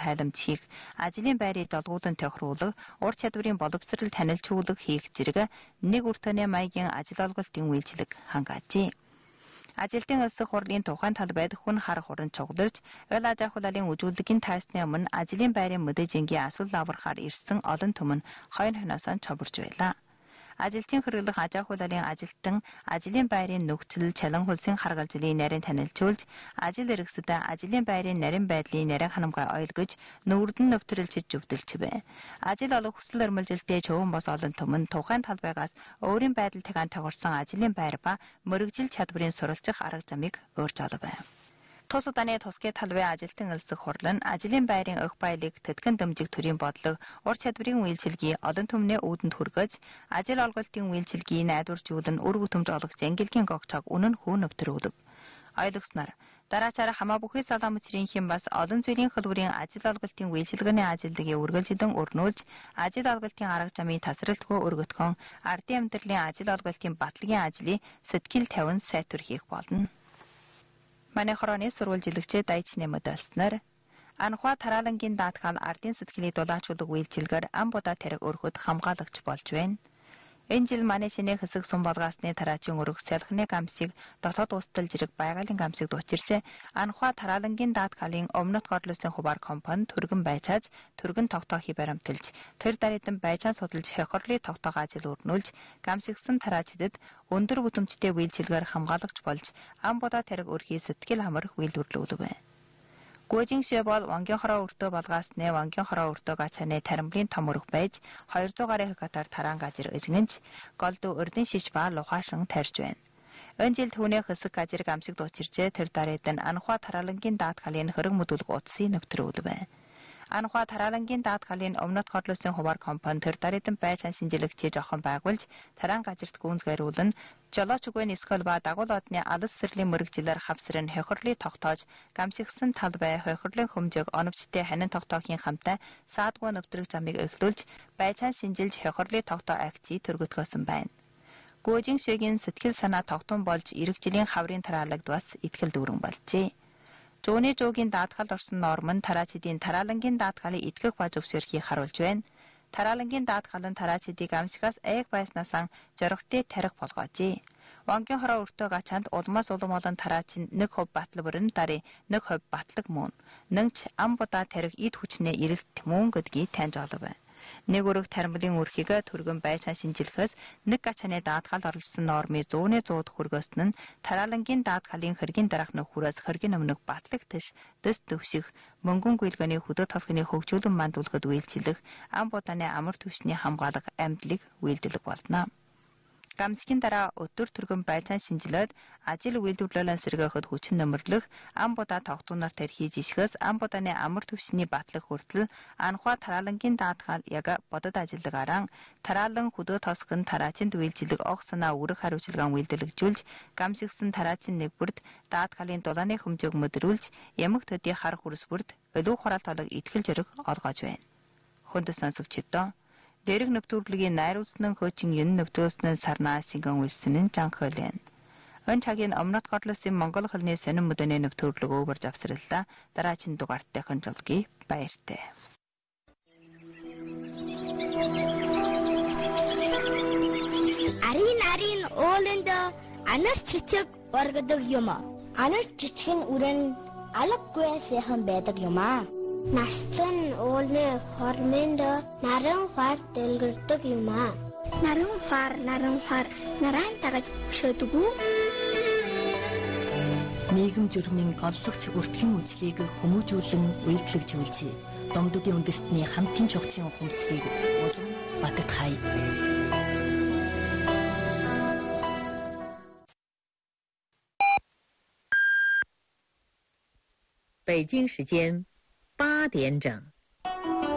тайламж хийх, ажлын байрыг жолгууданд тохируулах, ур чадварын боловсрол танилцуулах хийх зэрэг нэг өртөөний маягийн ажил олголтын үйлчилэг хангаажээ. Ажилтны улсах хурлын тухайн талбайд хүн харах уран цугларч, ойл аж ахуйлын үзүүлэлтийн тайсны өмнө ажлын байрын мэдээжингийн асуул аврахаар ирсэн олон түмэн хойно хойноосоо цоврж байлаа. Ажилтны хэрэглэх аж ахуйлын ажилтан ажлын байрын нөхцөл чалан хөлсийн харгалзлын нарийн танилцуулж, ажил эрхсэд ажлын байрын нарийн байдлын нарийн ханамгай ойлгож, нүүрдэн нэвтрүүлж зөвдөлж бай. Ажил олох хүсэл эрмэлзэлтэй чөвөн бос олон түмэн тухайн талбайгаас өөрийн байдал тагаан тохирсон ажлын байр ба мөрөгжил чадварыг суралцах арга замыг өөрч олов. Тус удааны тусгай талбай ажилтны улсах хурал нь ажлын байрын өх баялаг тэтгэн дэмжих төрийн бодлого, ур чадварын үйлчилгээ олон түмний үүдэнд хүргэж, ажил олголтын үйлчилгээг найдваржуулан үр гүтэмж олох зангилгийн гогцоог үнэн хүү нэвтрүүлв. Ойлгосноор дараачаар хамаа бүхий салаа мөчрийн хэм бас олон зүйлийн хэлбэрийн ажил олголтын үйлчилгээний ажилтныг үргэлжлэн өрнүүлж, ажил олголтын арга замыг тасралтгүй өргөтгөн, ардын амьдралын ажил олголтын батлагийн ажлыг сэтгэл тавин сайтар хийх болно. Манай хорооны сурвалжилэгчид дайчны мэдээлснээр анхаа тараалангийн даатгал ардын сэтгэлийг дулаачуулах үйлчилгээр ам будаа тариг өргөхөд хамгаалагч болж байна. Энэ жил манай шинэ хэсэг сум болгоосны тараачийн өргөх салхины гамсыг дотоод устдал зэрэг байгалийн гамсыг дучирсан анхаа тараалангийн даатгалын өмнөд горлосын хуваар компани түргэн байцааж түргэн тогтоохыг баримталж тэр дараадан байцаан судалж хохирлын тогтоох ажил өрнүүлж гамсигсан тараачдад өндөр бүтэмжтэй үйлчилгээр хамгаалагч болж ам будаа тариг өрхий сэтгэл хамрах үйлдвэрлэлүүд байна. Гojing Shebol Wanгийн хороо өртөө болгоосны Wanгийн хороо өртөө гачааны тарамблын том өрх байж 200 гаруй хектар тараан газар эзгэнж голдуу өрдөн шиш ба лухаашин тарьж байна. Энэ жил түүний хэсэг газар гамсиг дуучирчээ тэр дараадан анхаа тараалангийн даатгалын хэрэг мэдүүлэг утсыг нэвтрүүлв байна. Анхаа тараалангийн даатгалын өмнөд горлосын хуваар компани тэр дараадан байцаан шинжилгэчээ жохон байгуулж тараан газарт гүнзгийрүүлэн жолооч үгүй нисгэл ба дагуул одны алс сэрлийн мөрөгжилээр хавсрын хохирлыг тогтоож гамсигсан талбай хохирлын хөмжөг оновчтой ханин тогтоохын хамтаа саадгүй нэвтрэх замыг эхлүүлж байцаан шинжилж хохирлыг тогтоо акцийг төргөтгөөсөн байна. Гojing Shebol сэтгэл санаа тогтун болж ирэх жилийн хаврын тараалагдвас бас итгэл дүүрэн болжээ. Зүүнний зуугийн даатгал орсон норм нь тараачдын тараалангийн даатгалыг итгэх ба зөвшөөрөхийг харуулж байна. Тараалангийн даатгал нь тараачдыг амшигаас айг байснасаа зоригтой тарих болгоожээ. Wanгийн хороо өртөө гачаанд улмаас улам олон тараач нэг хөв батал бүрэн дарыг нэг хөв батлаг мөн. Нэгч ам будаа тарих эд хүчнээ эрэлт мөн гэдгийг таньж олов. Нэг өрөх тарамблын өрхийг түргэн байцаан шинжилгэхээс нэг гачааны даатгал орлсон нормыг 100-100 хүргөөсөн нь тараалангийн даатгалын хэргийн дараах нөхрөөс хэргийн өмнөх батлаг тэш дэс төвших мөнгөн гүйлгээний хөдөө толгойн хөгжүүлэн мандуулахад үйлчилэх ам будааны амар түвшний хамгаалах амьдлыг үйлдэлэг болно. Гамсгийн дараа өдөр түргэн байцаан шинжилээд ажил үйлдвэрлэлэн сэргээхэд хүчин нэмэрлэх ам будаа тогтооноор тархиж ишгээс ам будааны амар түвшний батлах хүртэл анхаа тараалангийн даатгал яг бодод ажиллагараа тараалан хөдөө тосгон тараачинд үйлчилэг ог санаа үрэх хариуцлагаан үйлдэлэгжүүлж гамсигсан тараачийн нэгбэрд даатгалын дулааны хөмжөг мэдрүүлж ямаг төдий хар хүрс бүрд өлөө хураалт олог итгэл жөрөг олгож байна. Хүнд сонсогчдоо дэрэг нэвтрүүлгийн найруулсан хөөчин ин нэвтрүүлсэн сарнаа сингэн үлсэн нь жанхолэн. Энэ цагийн өмнөд горлосын монгол хэлний сонин мөдөний нэвтрүүлэг өвөр завсраллаа дараачин дугаарттай хөнжөлгий баяртай. Арин ууланд анас чичиг оргодог юм. Анас чичгийн үрэн алгагүй сайхан байдаг юм аа. Настан уулны хормонд наран хар дэлгэрдэг юм аа. Наран хар наран тагаж шөдөг үү? Нийгэм журмын голлогч бүртгэн үзлийг хүмүүжүүлэн үйлчлэгжүүлж, Домдодын үндэстний хамтын чухчийн ухамсарыг улам баттгахай. 北京时间8点整。